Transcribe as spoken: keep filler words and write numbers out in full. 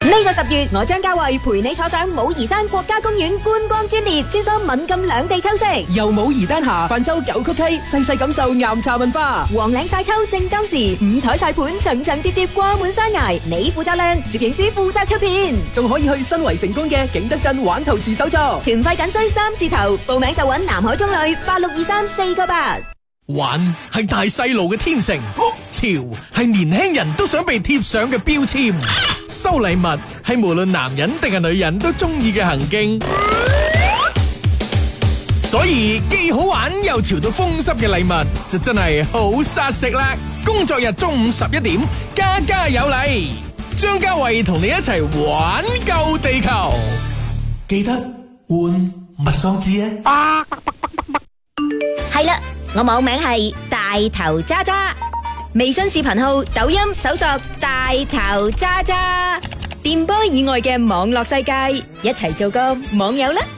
呢個十月，我張家慧陪你坐上武夷山國家公園觀光專列，穿梭閩贛兩地秋色， 由武夷丹霞泛舟九曲溪，細細感受岩茶文化。 黃嶺晒秋正當時，五彩晒盤層層疊疊掛滿山崖，你負責靚，攝影師負責出片， 仲可以去新圍成功嘅景德鎮玩陶瓷手作。 團費僅需三字頭，報名就揾南海中旅八六二三四個八。 玩係大細路嘅天性，潮係年輕人都想被貼上嘅標籤，收禮物係無論男人定係女人都中意嘅行徑，所以既好玩又潮到風濕嘅禮物就真係好殺食啦！工作日中午十一點，家家有禮，張家慧同你一齊玩救地球，記得換物喪志啊！ 係啦，我網名係大頭渣渣，微信視頻號、抖音搜索大頭渣渣，電波以外嘅網絡世界，一齊做個網友啦！